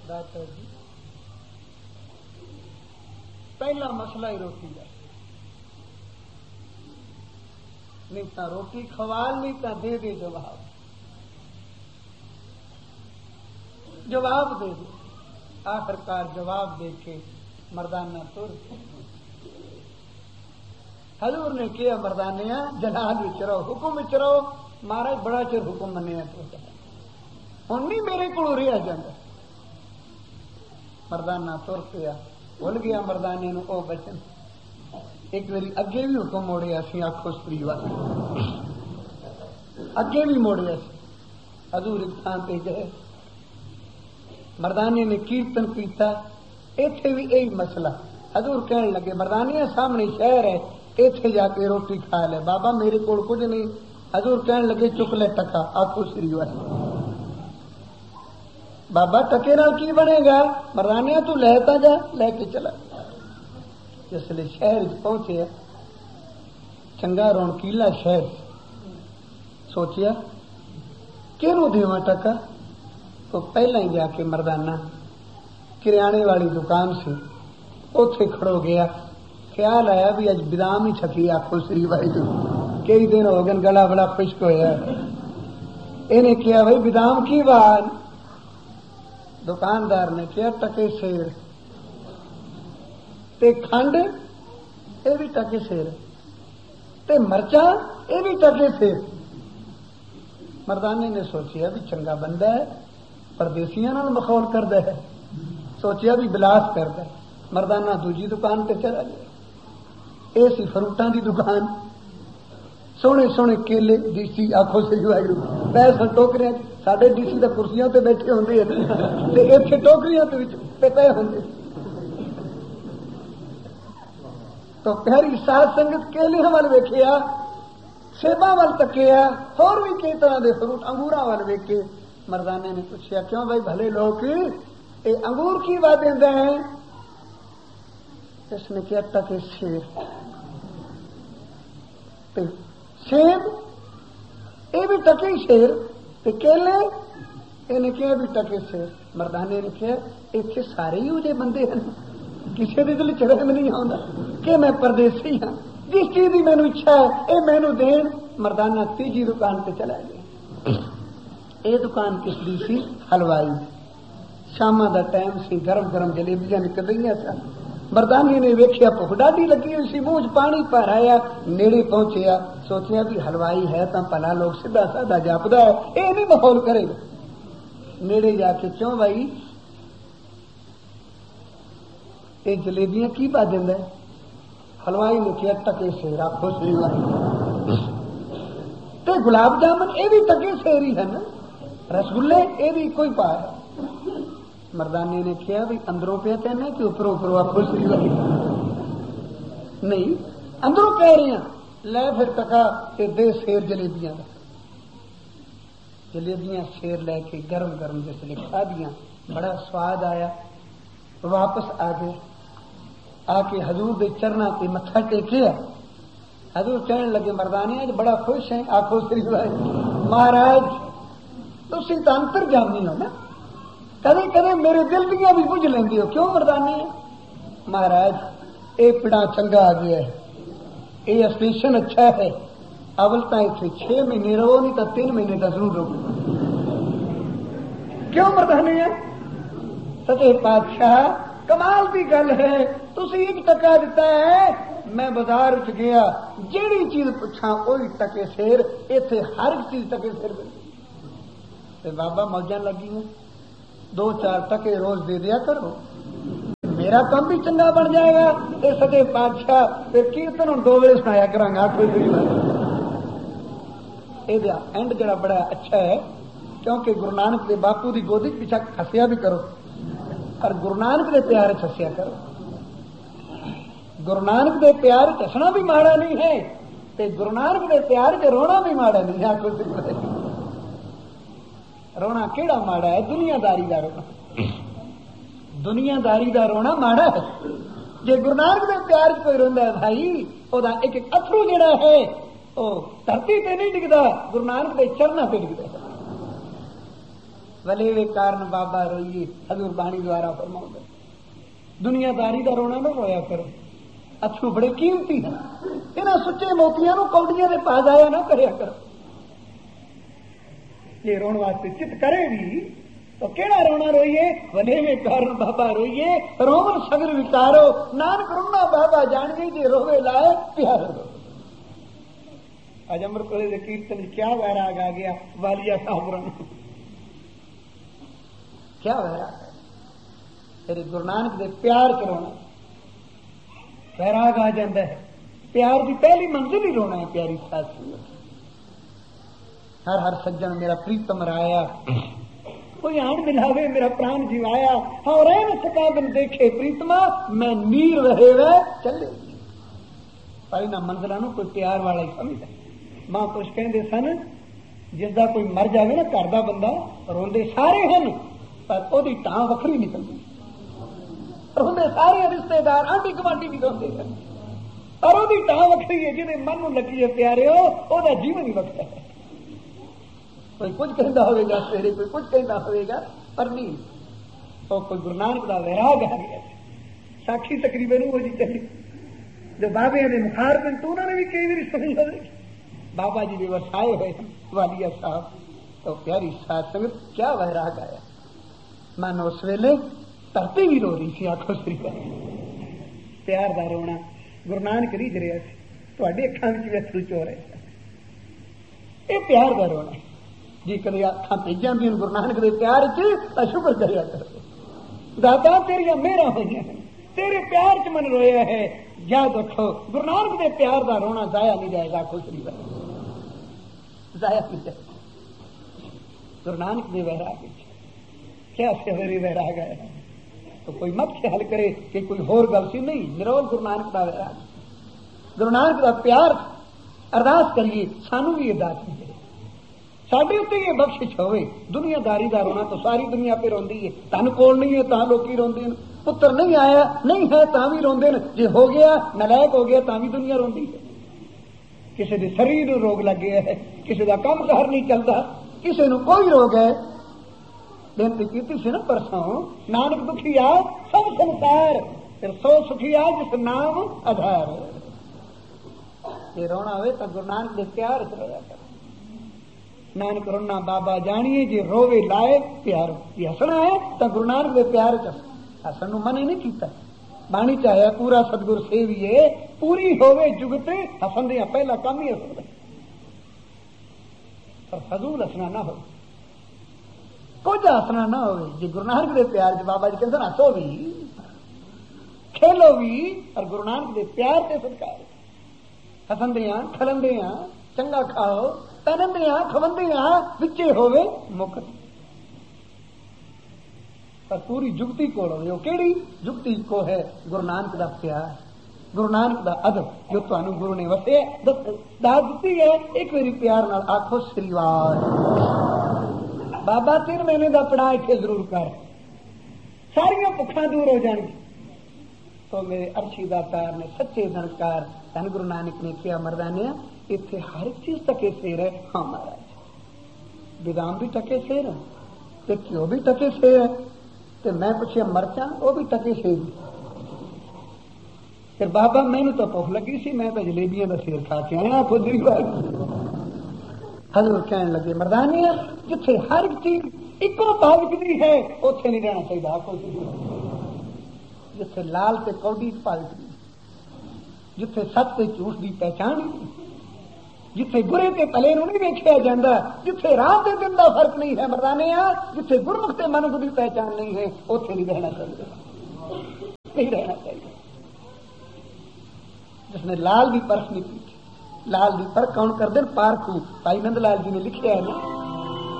दाता जी पहला मसला ही रोटी का, नहीं तो रोटी खवाल, नहीं तो दे दे जवाब, जवाब दे दे। आखिरकार जवाब दे के मर्दाना तुर हजूर ने किया मर्दानिया जलाल विच रहो, हुक्म विच रहो। महाराज बड़ा चिर हुक्म मनिया तो हुण नहीं मेरे को रिहा जांदा। मर्दाना तुर पिया, भुल गया मर्दाने नूं ओ बचन। एक बारी अगे भी हुक्म मोड़िया सी, आखो स्त्री वाले अगे भी मोड़िया सी। हजूर एक थां ते गए, मर्दाने ने कीर्तन किया, इत्थे भी यही मसला। हजूर कहने लगे मर्दानिया सामने शहर है, इत्थे जाके रोटी खा ले। बाबा मेरे कोल कुछ नहीं। हजूर कहने लगे चुक ले टका, आखो श्री वाले। बाबा टके नाल की बनेगा? मर्दानिया तू लेता जा, लेके चला। जिसले शहर पहुंचे, चंगा रौनकीला शहर, सोचिया किहनूं देवां टका। तो पहला ही जाके मर्दाना किराने वाली दुकान से उथे खड़ो गया। ख्याल आया भी अज बादाम ही छकी, आखो श्री वाहिगुरू। कई दिन हो गए, गला बड़ा खुश्क होया। इन्हें किया भाई बादाम की बात? दुकानदार ने किया टके सेर ते खंड, ये भी टके सेर, ते मरचा, ये भी टके सेर। मर्दाने ने सोचिया भी चंगा बंदा है, परदेसियां नाल मखौल करदा है, सोचिया भी बिलास करदा है। मर्दाना दूजी दुकान ते चला गया। ये सी फ्रूटां दी दुकान, सोहने सोहने केले डीसी, आखो श्री वाहिगुरू। पैसे टोकरियां, साडे डीसी दा कुर्सियां ते बैठे होंदे ते इत्थे टोकरियां ते विच पे होंदे। तो प्यारी साध संगत केलियां वाल वेखिया, सेबा वाल तकिया, होर भी कई तरह के फ्रूट अंगूरा वाल वेखे। मर्दाने ने पूछा क्यों भाई भले लोग ये अंगूर की बात देते हैं? इसने क्या टके सेब, सेब ये भी टके शेर, केले इन्हें क्या भी टके शेर। मर्दाने ने कहा इतने सारे ही उजे बंदे हैं, किसी के दिल चढ़े में नहीं आता कि मैं परदेसी हाँ, जिस चीज की मैनू इच्छा है ये मैनू देन। मर्दाना तीजी दुकान पे चला गया। ये दुकान किसदी सी? हलवाई। शामा दा टाइम सी, गरम गरम जलेबियां निकल रही सन। मर्दानी ने वेख्या भुख डाढी लगी हुई सी, मुंह च पानी भर आया। नेड़े पहुंचया, सोचा भी हलवाई है तो भला लोग सीधा साधा जापदा है, ये नहीं माहौल करेगा। नेड़े जाके क्यों भाई ये जलेबियां की पा देंदा है? हलवाई ने किया टके सेर, आखो श्री वाहिगुरू। ते गुलाब जामुन ये भी टके सेर ही है ना, रसगुल्ले ये भी कोई पा है। मर्दाने ने किया भी अंदरों पे कहना कि ऊपरों ऊपरों, आखो श्री वाहिगुरू। नहीं अंदरों कह रहे हैं, ले फिर टका ते दे सेर जलेबियां। जलेबियां सेर लैके गरम गरम जिसले खा दिया, बड़ा स्वाद आया। वापस आ गए, आके हजूर के चरणा पे मत्था टेकिया। हजूर कहने लगे मर्दाने आज बड़ा खुश है, आखो श्री वाहिगुरू। महाराज तुसी तो अंतरजामी हो ना, कदे कदे मेरे दिल दियां भी बुझ लेंदे हो, क्यों मर्दाने? महाराज ये पिड़ा चंगा आ गया है, ये स्टेशन अच्छा है, अवल तो इतने 6 महीने रहो, नहीं तो 3 महीने का जरूर रहो। क्यों मर्दाने? सचे पातशाह कमाल की गल है, तुसी 1 टका दिता है, मैं बाजार च गया जेड़ी चीज पूछा वही टके सेर, इत्थे हर एक चीज टके सेर मिलती। बाबा मौजां लगी हैं, 2-4 टके रोज दे दिया करो, मेरा काम भी चंगा बन जाएगा। ये सचे पातशाह फिर कीर्तन हम 2 बजे सुनाया करांगा। एदा एंड जड़ा बड़ा अच्छा है, क्योंकि गुरु नानक के बापू की गोदी पिछा हसिया भी करो, और गुरु नानक के प्यार हसिया करो। गुरु नानक के प्यार हसना भी माड़ा नहीं है, ते गुरु नानक के प्यार च रोना भी माड़ा नहीं है। आखो रोना केड़ा माड़ा है? दुनियादारी का रोना, दुनियादारी का रोना माड़ा है। जे गुरु नानक के प्यार च कोई रोंदा है भाई, ओदा एक एक अथरू जिहड़ा है ओ धरती ते नहीं डिगदा, गुरु नानक के चरणों ते डिगदा है। वलेवे कारण बाबा रोइए, हजूर बाणी द्वारा फरमाਉਂਦੇ। दुनियादारी का रोना ना रोया करो, अथरू बड़े कीमती हैं, इन्हां सुच्चे मोतियां नूं कौडियां दे पा जाया ना करया करो। ये रोण वास्ते चित करे भी तो केड़ा रोना रोइए, वलेवे कारण बाबा रोइए, रोवन सगर विकारो, नानक रुना बाबा जानिए, जे रोवे लाए प्यार रो। आज अमृतसर के कीर्तन क्या वैराग आ गया वालिया साहब, क्या वैराग है तेरे गुरु नानक दे प्यार च रोना, वैराग आ जाता है। प्यार की पहली मंजिल ही रोना है प्यारी साथ संगत। हर हर सज्जन मेरा प्रीतम राया, कोई आन मिलावे मेरा प्राण जीवाया, हाँ रह न सका बिन देखे प्रीतमा, मैं नीर रहे वह चले। पर ना मंजिलों को कोई प्यार वाला ही समझदा। मां कुछ कहते सन, जिसका कोई मर जाए ना घर का बंदा, रोंदे सारे हैं पर ओदी टां वखरी निकलती, रोंदे सारे रिश्तेदार आंटी गुआंढी भी रोंदे हैं, पर ओदी टां वखरी है। जिहदे मन नूं लगी है प्यारे ओदा जीवन ही वखरा है। कोई कुछ कहता होगा सवेरे, कोई कुछ कहता होगा, पर नहीं तो कोई गुरु नानक का वैराग आ गया। साखी तकरीबन वो जी चली जो बाबे ने मुखार पिन तो उन्होंने भी कई बार सुनी होगी, बाबा जी ने वसाए हुए वालिया साहब। तो प्यारी साथ संगत क्या वैराग आया, मानो उस वेले धरती भी रो रही थी, आखो श्री प्यार का रोना। गुरु नानक रीझ रहा सी, तुहाडी अखां विच भी अथरू चो रहे, ये प्यार का रोना जी। कदे अखां भीज जांदियां गुरु नानक दे प्यार च, शुक्र करिया करो दाता तेरियां मेहरां होईयां, तेरे प्यार च मन रोया है। याद रखो गुरु नानक दे प्यार का रोना जाया नहीं जाएगा, आखो श्री जाया नहीं जाएगा। गुरु नानक दे वैराग क्या सवेरे वैराग आया, तो कोई मत ख्याल करे कि कोई होर गल सी, नहीं, निरोल गुरु नानक का वैराग, गुरु नानक का प्यार। अरदास करिए सानू भी अरदास मिले, साडे उत्ते ये बख्शिश होवे। दुनियादारी का रोना तो सारी दुनिया पे रोंदी है, धन कोल नहीं है तां लोकी रोंदे ने, पुत्र नहीं आया नहीं है तां भी रोंदे ने, जे हो गया नलायक हो गया तां भी दुनिया रोंदी है। किसी के शरीर नूं रोग लग गया है, किसी का काम कार नहीं चलता, किसी नूं कोई रोग है। बेनती की सी ना परसों, नानक दुखिया सब संसार, फिर सो सुखिया जिस नाम आधार। ये रोना हो तो गुरु नानक के प्यार से रोया कर। नानक रोना बाबा जानिए, जे रोवे लाए प्यार। ये हसना है तो गुरु नानक के प्यार च हसन नूं मना नहीं कीता। बाणी चाहे पूरा सतगुर सेविए, पूरी होवे जुगते, हसन दिया पहला काम ही हसन, पर फजूल हसना ना हो, कुछ हसना ना हो। जे गुरु नानक के प्यार च बाबा जी कहते हसो भी खेलो भी, और गुरु नानक के प्यार से सत्कार हसंदियां खलंदियां चंगा खाओ, पहनंदियां खवंदियां विचे होवे मुक्त। पर पूरी जुगती को लो, केड़ी जुगती को है गुरु नानक का प्यार, गुरु नानक का अदब, जो तुहानू गुरु ने वसे दाद दी है। एक बारी प्यार नाल आखो श्रीवार बाबा 3 महीने का पड़ा इत्थे जरूर कर, सारियां भुखां दूर हो जाएंगी। तो मेरे अर्शी दातार ने सच्चे निरंकार धन गुरु नानक ने किया मरदानिया, इत्थे हर चीज टके सेर है। हाँ महाराज, बेदाम भी टके सेर है, ते घ्यो भी टके सेर है, ते मैं पूछिया मरचा वो भी टके सेर। फिर बाबा मैनू तो भुख लगी सी, मैं तो जलेबियां का सेर खा के आया खुद ही बात। हजूर कहने लगे मरदानिया, जिथे हर चीज इको भाव विकदी है उथे नहीं रहना चाहिए। आखो जिथे लाल ते कौड़ी भाव विकदी, जिथे सच ते झूठ की पहचान, जिथे बुरे ते भले नूं नहीं वेखिया जांदा, जिथे रात ते दिन का फर्क नहीं है मरदानिया, जिथे गुरमुख ते मनुख की पहचान नहीं है उथे नहीं रहना चाहिए, नहीं रहना चाहिए। जिसने लाल की परख नहीं की, लाल की परख कौन कर दे? पारखू। भाई नंद लाल जी ने लिखा है ना,